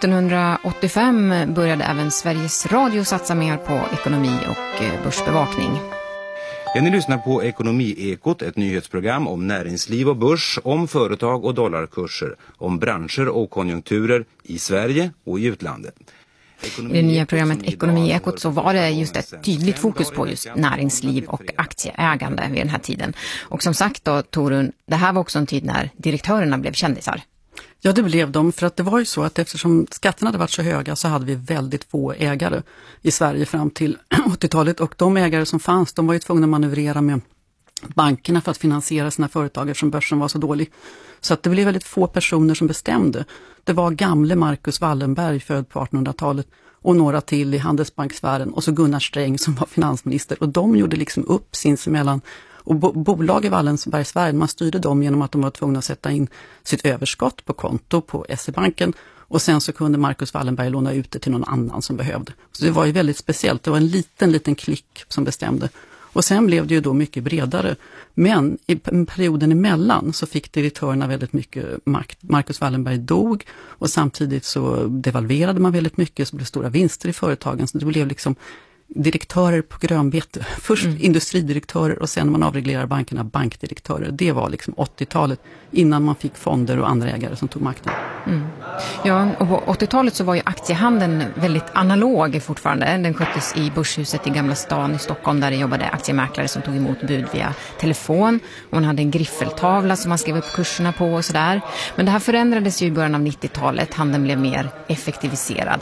1985 började även Sveriges Radio satsa mer på ekonomi och börsbevakning. Ja, ni lyssnar på Ekonomiekot, ett nyhetsprogram om näringsliv och börs, om företag och dollarkurser, om branscher och konjunkturer i Sverige och i utlandet. I det nya programmet Ekonomiekot så var det just ett tydligt fokus på just näringsliv och aktieägande vid den här tiden. Och som sagt då, Torun, det här var också en tid när direktörerna blev kändisar. Ja, det blev de, för att det var ju så att eftersom skatterna hade varit så höga så hade vi väldigt få ägare i Sverige fram till 80-talet och de ägare som fanns, de var ju tvungna att manövrera med bankerna för att finansiera sina företag eftersom börsen var så dålig. Så att det blev väldigt få personer som bestämde. Det var gamle Marcus Wallenberg född på 1800-talet och några till i Handelsbanksfären och så Gunnar Sträng som var finansminister och de gjorde liksom upp sinsemellan. Och bolag i Wallenbergsvärlden, man styrde dem genom att de var tvungna att sätta in sitt överskott på konto på SE-banken och sen så kunde Marcus Wallenberg låna ut det till någon annan som behövde. Så det var ju väldigt speciellt, det var en liten klick som bestämde. Och sen blev det ju då mycket bredare. Men i perioden emellan så fick direktörerna väldigt mycket makt. Marcus Wallenberg dog och samtidigt så devalverade man väldigt mycket så blev stora vinster i företagen. Så det blev liksom direktörer på grönbete. Först industridirektörer och sen när man avreglerar bankerna bankdirektörer. Det var liksom 80-talet innan man fick fonder och andra ägare som tog makten. Mm. Ja, och på 80-talet så var ju aktiehandeln väldigt analog fortfarande. Den sköttes i Börshuset i Gamla stan i Stockholm där det jobbade aktiemäklare som tog emot bud via telefon. Och man hade en griffeltavla som man skrev upp kurserna på och sådär. Men det här förändrades ju i början av 90-talet. Handeln blev mer effektiviserad.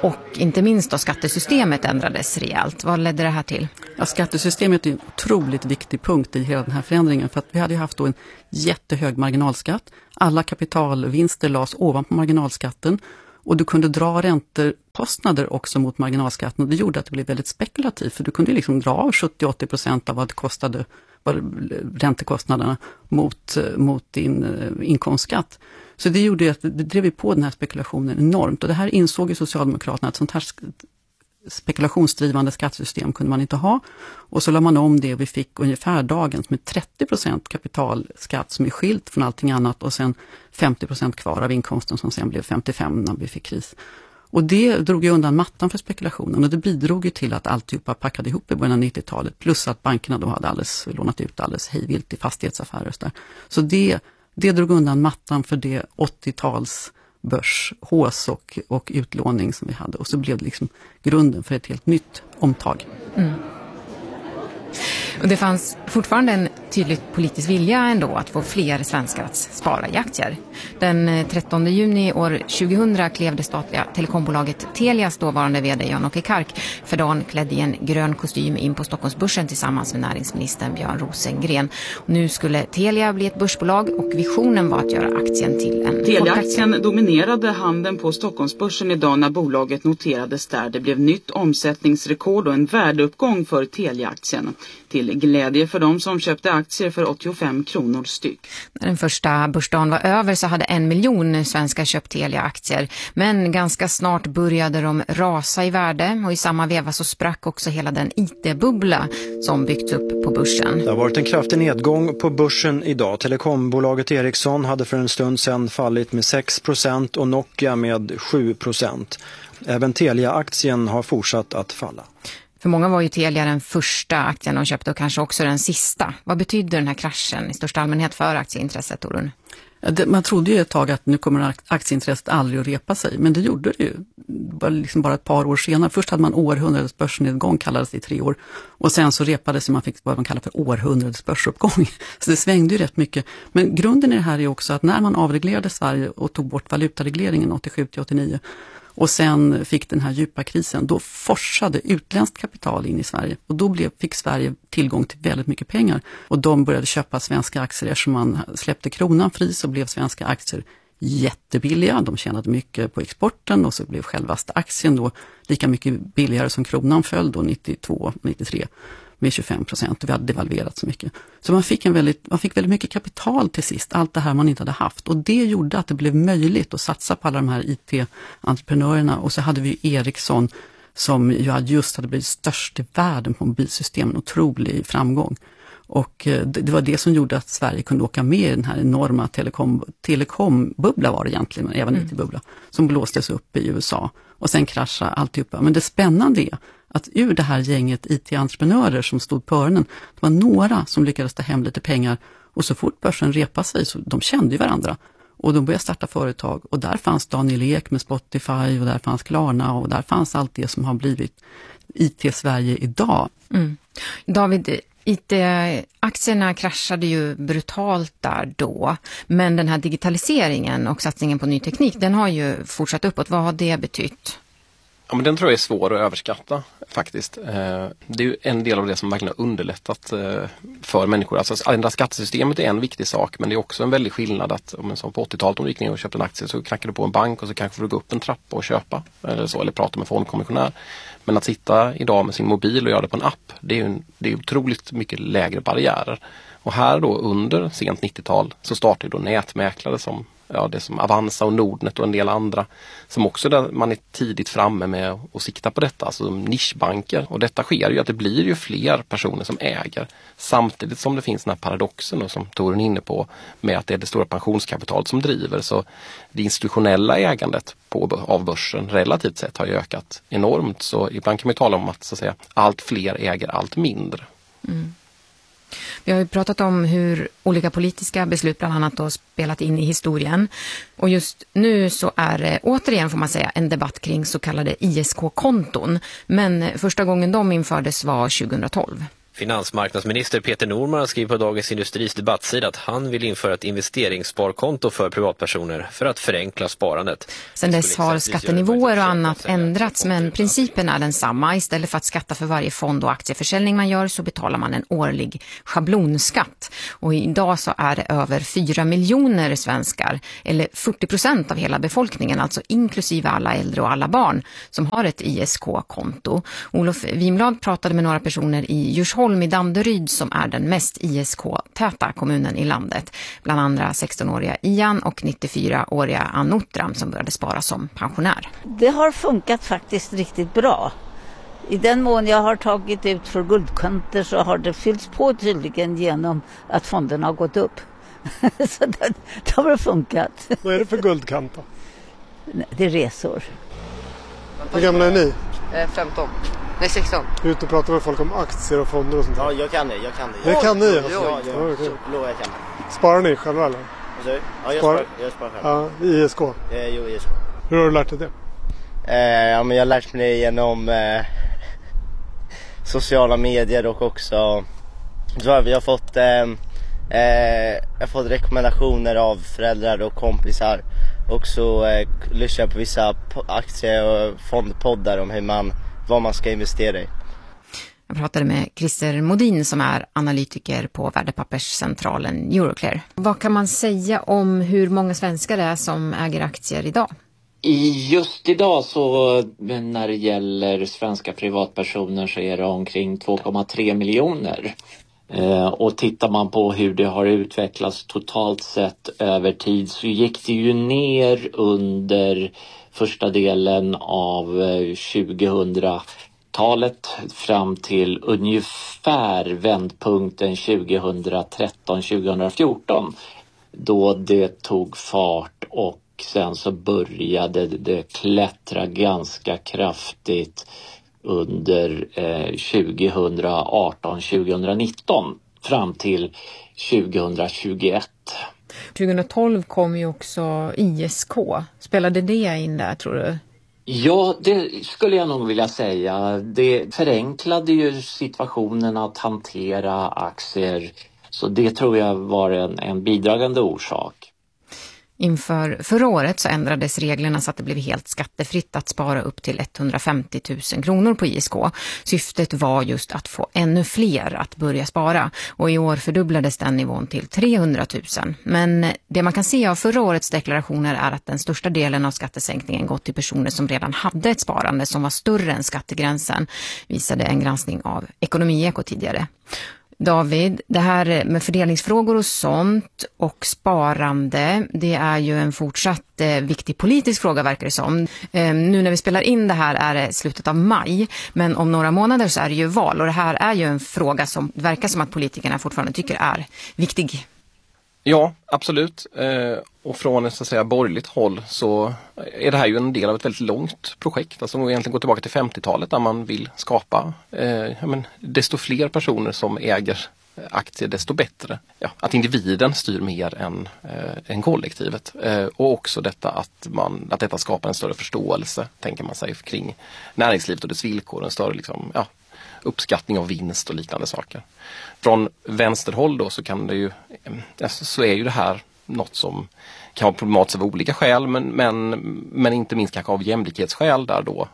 Och inte minst då skattesystemet ändrades rejält. Vad ledde det här till? Ja, skattesystemet är en otroligt viktig punkt i hela den här förändringen. För att vi hade ju haft då en jättehög marginalskatt. Alla kapitalvinster lades ovanpå marginalskatten. Och du kunde dra räntekostnader också mot marginalskatten. Och det gjorde att det blev väldigt spekulativt. För du kunde liksom dra av 70-80% av vad det kostade, räntekostnaderna mot din inkomstskatt. Så det gjorde att det drev på den här spekulationen enormt. Och det här insåg ju Socialdemokraterna att sånt här spekulationsdrivande skattesystem kunde man inte ha. Och så la man om det och vi fick ungefär dagens med 30% kapitalskatt som är skilt från allting annat och sen 50% kvar av inkomsten som sen blev 55% när vi fick kris. Och det drog ju undan mattan för spekulationen och det bidrog ju till att alltihopa packade ihop i början av 90-talet plus att bankerna då hade lånat ut alldeles hejvilt i fastighetsaffärer och så där. Så det drog undan mattan för det 80-tals börshås och utlåning som vi hade. Och så blev det liksom grunden för ett helt nytt omtag. Mm. Och det fanns fortfarande en tydlig politisk vilja ändå att få fler svenskar att spara i aktier. Den 13 juni år 2000 klev det statliga telekombolaget Telias dåvarande vd Jan-Åke Kark för dagen klädd i en grön kostym in på Stockholmsbörsen tillsammans med näringsministern Björn Rosengren. Och nu skulle Telia bli ett börsbolag och visionen var att göra aktien till en Telia-aktien dominerade handeln på Stockholmsbörsen idag när bolaget noterades där. Det blev nytt omsättningsrekord och en värdeuppgång för Telia-aktien. Till glädje för de som köpte aktier för 85 kronor styck. När den första börsdagen var över så hade 1 miljon svenskar köpt Telia-aktier. Men ganska snart började de rasa i värde och i samma veva så sprack också hela den IT-bubbla som byggts upp på börsen. Det har varit en kraftig nedgång på börsen idag. Telekombolaget Ericsson hade för en stund sedan fallit med 6% och Nokia med 7%. Även Telia-aktien har fortsatt att falla. För många var ju Telia den första aktien de köpte och kanske också den sista. Vad betyder den här kraschen i största allmänhet för aktieintresset, Torun? Man trodde ju ett tag att nu kommer aktieintresset aldrig att repa sig, men det gjorde det ju. Bara ett par år senare. Först hade man århundradets börsnedgång, kallades det i 3 år. Och sen så repade sig, man fick vad man kallar för århundradets börsuppgång. Så det svängde ju rätt mycket. Men grunden i det här är också att när man avreglerade Sverige och tog bort valutaregleringen 87-89 och sen fick den här djupa krisen, då forsade utländskt kapital in i Sverige. Och då fick Sverige tillgång till väldigt mycket pengar. Och de började köpa svenska aktier eftersom man släppte kronan fri så blev svenska aktier jättebilliga. De tjänade mycket på exporten och så blev självaste aktien då lika mycket billigare som kronan föll då 92-93 med 25%. Vi hade devalverat så mycket. Så man fick väldigt mycket kapital till sist. Allt det här man inte hade haft. Och det gjorde att det blev möjligt att satsa på alla de här IT-entreprenörerna. Och så hade vi Ericsson som ju just hade blivit störst i världen på mobilsystemen. Otrolig framgång. Och det var det som gjorde att Sverige kunde åka med i den här enorma telekombubbla var det egentligen, men även IT-bubbla, som blåstes upp i USA. Och sen kraschade alltihopa. Men det spännande är att ur det här gänget IT-entreprenörer som stod på öronen, det var några som lyckades ta hem lite pengar och så fort börsen repade sig så de kände ju varandra. Och de började starta företag och där fanns Daniel Ek med Spotify och där fanns Klarna och där fanns allt det som har blivit IT-Sverige idag. Mm. David, IT-aktierna kraschade ju brutalt där då, men den här digitaliseringen och satsningen på ny teknik, den har ju fortsatt uppåt. Vad har det betytt? Ja, men den tror jag är svår att överskatta faktiskt. Det är ju en del av det som verkligen har underlättat för människor. Alltså ändra skattesystemet är en viktig sak, men det är också en väldig skillnad att om en sån på 80-talet om du gick ner och köpte en aktie så knackade du på en bank och så kanske får du gå upp en trappa och köpa eller prata med fondkommissionär. Men att sitta idag med sin mobil och göra det på en app, det är otroligt mycket lägre barriärer. Och här då under sent 90-tal så startade då nätmäklare som det som Avanza och Nordnet och en del andra som också där man är tidigt framme med att sikta på detta, alltså nischbanker. Och detta sker ju att det blir ju fler personer som äger samtidigt som det finns den här paradoxen då, som Torun är inne på med att det är det stora pensionskapitalet som driver. Så det institutionella ägandet av börsen relativt sett har ju ökat enormt. Så ibland kan man tala om att, så att säga, allt fler äger allt mindre. Mm. Vi har ju pratat om hur olika politiska beslut bland annat har spelat in i historien. Och just nu så är det återigen, får man säga, en debatt kring så kallade ISK-konton. Men första gången de infördes var 2012. Finansmarknadsminister Peter Norman skriver på Dagens Industris debattsida att han vill införa ett investeringssparkonto för privatpersoner för att förenkla sparandet. Sen dess har skattenivåer och annat ändrats, men principen är densamma. Istället för att skatta för varje fond- och aktieförsäljning man gör så betalar man en årlig schablonskatt. Och idag så är det över 4 miljoner svenskar, eller 40% av hela befolkningen, alltså inklusive alla äldre och alla barn, som har ett ISK-konto. Olof Wimblad pratade med några personer i Djursholm i Danderyd som är den mest ISK-täta kommunen i landet. Bland andra 16-åriga Ian och 94-åriga Anotram som började spara som pensionär. Det har funkat faktiskt riktigt bra. I den mån jag har tagit ut för guldkontor så har det fyllts på tydligen genom att fonderna har gått upp. Så det har funkat. Vad är det för guldkant då? Det är resor. Hur gamla är ni? 15. Nej, 16. Du är ute och pratar med folk om aktier och fonder och sånt där. Ja, jag kan det. Det kan ni? Ja, jag kan det. Sparar ni själva eller? Ja, jag sparar själv. Ja, ISK? Jo, ISK. Hur har du lärt dig det? Ja, men jag har lärt mig det genom sociala medier och också så har jag fått rekommendationer av föräldrar och kompisar. Och så lyssnar jag på vissa aktie- och fondpoddar om vad man ska investera i. Jag pratade med Christer Modin som är analytiker på värdepapperscentralen Euroclear. Vad kan man säga om hur många svenskar det är som äger aktier idag? Just idag så när det gäller svenska privatpersoner så är det omkring 2,3 miljoner. Och tittar man på hur det har utvecklats totalt sett över tid så gick det ju ner under första delen av 2000-talet fram till ungefär vändpunkten 2013-2014 då det tog fart och sen så började det klättra ganska kraftigt under 2018-2019 fram till 2021. 2012 kom ju också ISK. Spelade det in där, tror du? Ja, det skulle jag nog vilja säga. Det förenklade ju situationen att hantera aktier. Så det tror jag var en bidragande orsak. Inför förra året så ändrades reglerna så att det blev helt skattefritt att spara upp till 150 000 kronor på ISK. Syftet var just att få ännu fler att börja spara och i år fördubblades den nivån till 300 000. Men det man kan se av förra årets deklarationer är att den största delen av skattesänkningen gått till personer som redan hade ett sparande som var större än skattegränsen, visade en granskning av Ekonomieko tidigare. David, det här med fördelningsfrågor och sånt och sparande, det är ju en fortsatt viktig politisk fråga verkar det som. Nu när vi spelar in det här är det slutet av maj, men om några månader så är det ju val och det här är ju en fråga som verkar som att politikerna fortfarande tycker är viktig. Ja, absolut. Och från ett så att säga borgerligt håll så är det här ju en del av ett väldigt långt projekt. Alltså egentligen går tillbaka till 50-talet där man vill skapa desto fler personer som äger aktier desto bättre. Ja, att individen styr mer än kollektivet. Och också detta att detta skapar en större förståelse, tänker man sig, kring näringslivet och dess villkor. En större uppskattning av vinst och liknande saker. Från vänsterhåll då så kan det ju, så är ju det här något som kan vara problematiskt av olika skäl men inte minst kanske av jämlikhetsskäl där då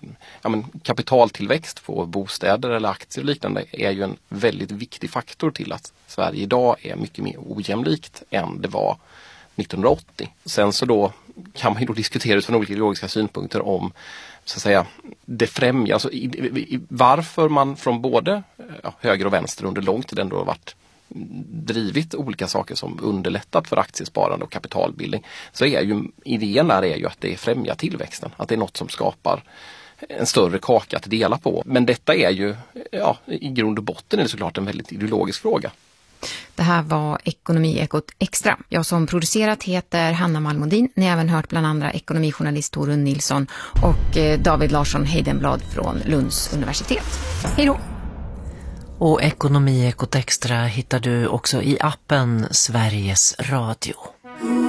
kapitaltillväxt på bostäder eller aktier och liknande är ju en väldigt viktig faktor till att Sverige idag är mycket mer ojämlikt än det var 1980. Sen så då kan man ju då diskutera utifrån olika ideologiska synpunkter om så att säga det främjar, alltså varför man från både höger och vänster under lång tid ändå har varit drivit olika saker som underlättat för aktiesparande och kapitalbildning, så är ju idén där är ju att det främjar tillväxten, att det är något som skapar en större kaka att dela på. Men detta är ju i grund och botten är det såklart en väldigt ideologisk fråga. Det här var Ekonomiekot Extra. Jag som producerat heter Hanna Malmodin. Ni har även hört bland andra ekonomijournalist Torun Nilsson och David Larsson Heidenblad från Lunds universitet. Hej då! Och Ekonomiekot Extra hittar du också i appen Sveriges Radio.